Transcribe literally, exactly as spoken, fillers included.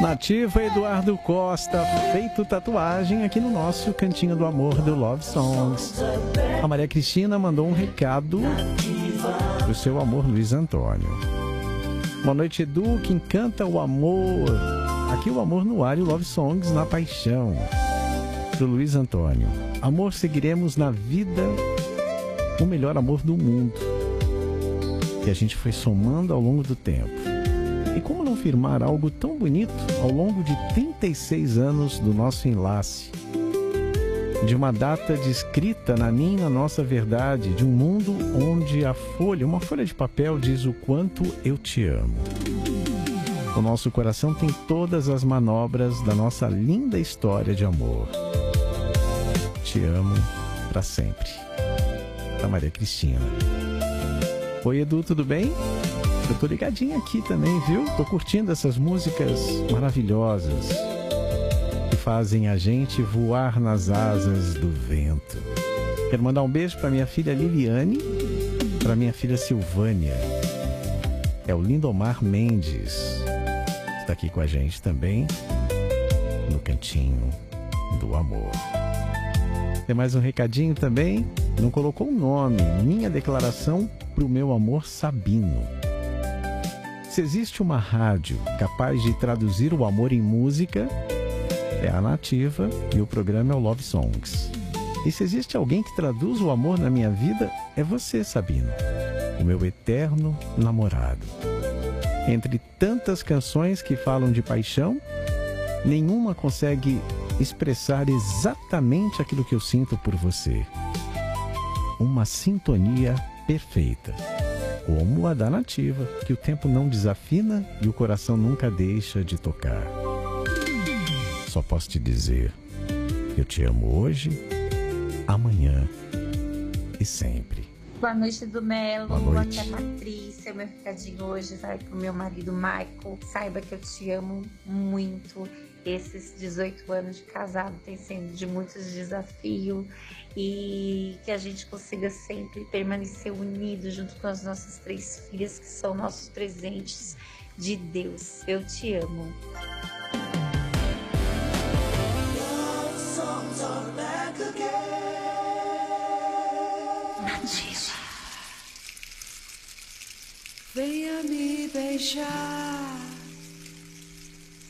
Nativa Eduardo Costa, feito tatuagem aqui no nosso Cantinho do Amor do Love Songs. A Maria Cristina mandou um recado do seu amor Luiz Antônio. Boa noite, Edu, que encanta o amor. Aqui o amor no ar e o Love Songs na paixão. Do Luiz Antônio. Amor, seguiremos na vida o melhor amor do mundo. Que a gente foi somando ao longo do tempo. E como não firmar algo tão bonito ao longo de trinta e seis anos do nosso enlace? De uma data descrita na minha e na nossa verdade, de um mundo onde a folha, uma folha de papel diz o quanto eu te amo. O nosso coração tem todas as manobras da nossa linda história de amor. Te amo para sempre. Da Maria Cristina. Oi, Edu, tudo bem? Eu tô ligadinho aqui também, viu? Tô curtindo essas músicas maravilhosas que fazem a gente voar nas asas do vento. Quero mandar um beijo para minha filha Liliane, para minha filha Silvânia. É o Lindomar Mendes. Está aqui com a gente também no Cantinho do Amor. Tem mais um recadinho também. Não colocou o nome. Minha declaração pro meu amor Sabino. Se existe uma rádio capaz de traduzir o amor em música, é a Nativa e o programa é o Love Songs. E se existe alguém que traduz o amor na minha vida, é você, Sabino, o meu eterno namorado. Entre tantas canções que falam de paixão, nenhuma consegue expressar exatamente aquilo que eu sinto por você. Uma sintonia perfeita. Como a da Nativa, que o tempo não desafina e o coração nunca deixa de tocar. Só posso te dizer, eu te amo hoje, amanhã e sempre. Boa noite, do Melo. Boa noite. Aqui é a Patrícia. Meu recadinho hoje vai pro meu marido Michael. Saiba que eu te amo muito. Esses dezoito anos de casado tem sido de muitos desafios e que a gente consiga sempre permanecer unido junto com as nossas três filhas, que são nossos presentes de Deus. Eu te amo. Nativa. Venha me beijar.